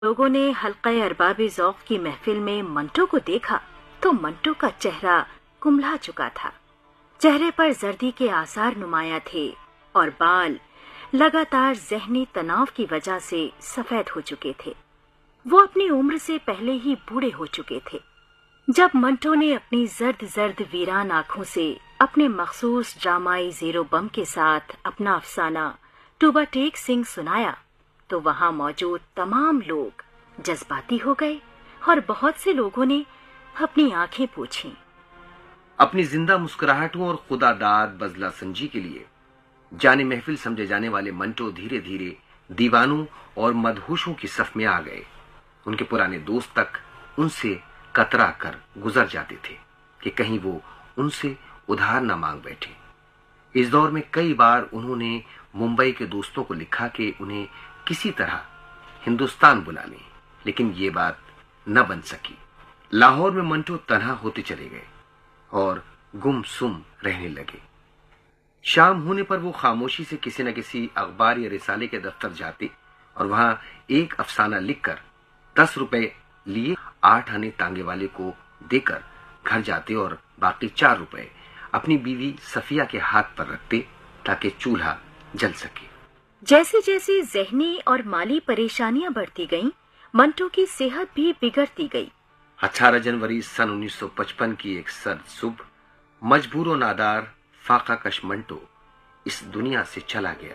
लोगों ने हल्का अरबाब ज़ौक़ की महफिल में मंटो को देखा तो मंटो का चेहरा कुम्हला चुका था। चेहरे पर जर्दी के आसार नुमाया थे और बाल लगातार ज़हनी तनाव की वजह से सफेद हो चुके थे। वो अपनी उम्र से पहले ही बूढ़े हो चुके थे। जब मंटो ने अपनी जर्द जर्द वीरान आंखों से अपने मखसूस ड्रामाई ज़ेरो बम के साथ अपना अफसाना टूबा टेक सिंह सुनाया तो वहां मौजूद तमाम लोग जज्बाती हो गए और बहुत से लोगों ने अपनी आंखें पोंछीं। अपनी जिंदा मुस्कुराहटों और खुदादाद बजला संजी के लिए जाने महफिल समझे जाने वाले मंटो धीरे धीरे दीवानों और मदहोशों की सफ में आ गए। उनके पुराने दोस्त तक उनसे कतरा कर गुजर जाते थे कि कहीं वो उनसे उधार न मांग बैठे। इस दौर में कई बार उन्होंने मुंबई के दोस्तों को लिखा कि उन्हें किसी तरह हिंदुस्तान बुला लें, लेकिन ये बात न बन सकी। लाहौर में मंटो तन्हा होते चले गए और गुमसुम रहने लगे। शाम होने पर वो खामोशी से किसी न किसी अखबार या रिसाले के दफ्तर जाते और वहां एक अफसाना लिखकर 10 रुपए लिए 8 आने तांगे वाले को देकर घर जाते और बाकी 4 रुपए अपनी बीवी सफिया के हाथ पर रखते ताकि चूल्हा जल सके। जैसे जैसे ज़हनी और माली परेशानियां बढ़ती गईं, मंटो की सेहत भी बिगड़ती गई। 18 जनवरी सन 1955 की एक सर्द सुबह मजबूर और नादार फाका कश मंटो इस दुनिया से चला गया।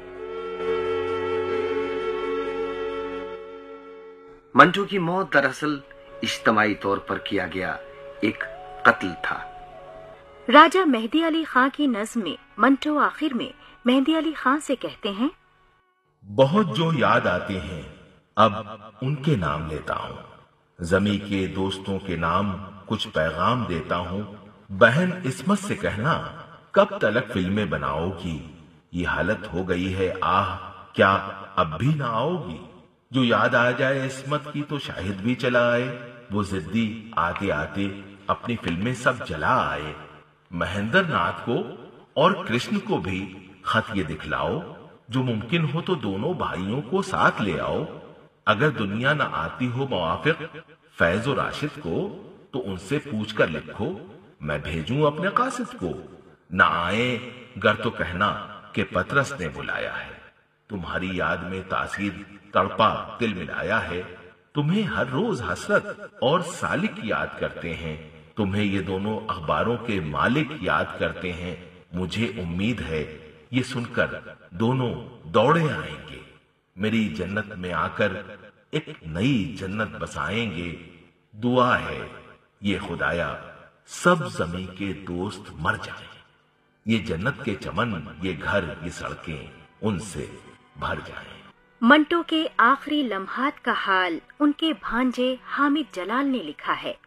मंटो की मौत दरअसल इज्तमाई तौर पर किया गया एक कत्ल था। राजा मेहदी अली खां की नज़्म में मंटो आखिर में मेहदी अली खां से कहते हैं, बहुत जो याद आते हैं अब उनके नाम लेता हूँ। जमी के दोस्तों के नाम कुछ पैगाम देता हूँ। बहन इस्मत से कहना कब तलक फिल्में बनाओगी। ये हालत हो गई है आह क्या अब भी ना आओगी। जो याद आ जाए इस्मत की तो शाहिद भी चला आए। वो जिद्दी आते आते अपनी फिल्में सब जला आए। महेंद्र नाथ को और कृष्ण को भी खत ये दिखलाओ। जो मुमकिन हो तो दोनों भाइयों को साथ ले आओ। अगर दुनिया न आती हो मुवाफिक फैज और राशिद को तो उनसे पूछ कर लिखो मैं भेजूं अपने कासिद को। न आए गर तो कहना कि पतरस ने बुलाया है। तुम्हारी याद में तासीर तड़पा दिल मिलाया है। तुम्हें हर रोज हसरत और सालिक याद करते हैं। तुम्हें ये दोनों अखबारों के मालिक याद करते हैं। मुझे उम्मीद है ये सुनकर दोनों दौड़े आएंगे। मेरी जन्नत में आकर एक नई जन्नत बसाएंगे। दुआ है ये खुदाया सब जमी के दोस्त मर जाएं। ये जन्नत के चमन ये घर ये सड़कें उनसे भर जाएं। मंटो के आखिरी लम्हात का हाल उनके भांजे हामिद जलाल ने लिखा है।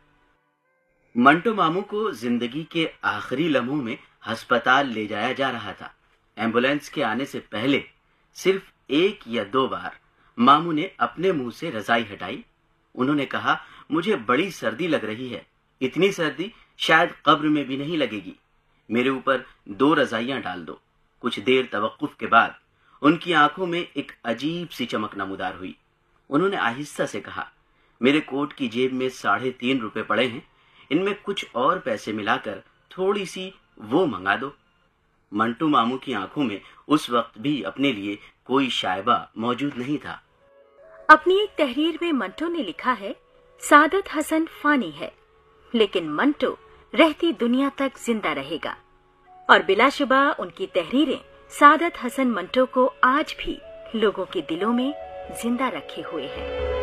मंटो मामू को जिंदगी के आखिरी लम्हों में अस्पताल ले जाया जा रहा था। एम्बुलेंस के आने से पहले सिर्फ 1 या 2 बार मामू ने अपने मुंह से रजाई हटाई। उन्होंने कहा मुझे बड़ी सर्दी लग रही है। इतनी सर्दी शायद कब्र में भी नहीं लगेगी। मेरे ऊपर 2 रजाइयां डाल दो। कुछ देर तवक्कुफ के बाद उनकी आंखों में एक अजीब सी चमक नमूदार हुई। उन्होंने आहिस्ता से कहा मेरे कोट की जेब में 3.5 रुपए पड़े हैं। इनमें कुछ और पैसे मिलाकर थोड़ी सी वो मंगा दो। मंटू मामू की आंखों में उस वक्त भी अपने लिए कोई शायबा मौजूद नहीं था। अपनी एक तहरीर में मंटो ने लिखा है सादत हसन फानी है लेकिन मंटो रहती दुनिया तक जिंदा रहेगा। और बिलाशुबा उनकी तहरीरें सादत हसन मंटो को आज भी लोगों के दिलों में जिंदा रखे हुए हैं।